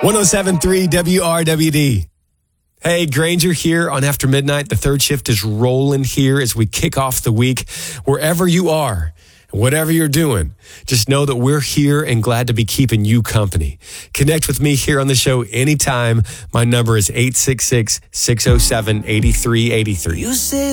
107.3 WRWD. Hey, Granger here on After Midnight. The third shift is rolling here as we kick off the week. Wherever you are, whatever you're doing, just know that we're here and glad to be keeping you company. Connect with me here on the show anytime. My number is 866-607-8383. You say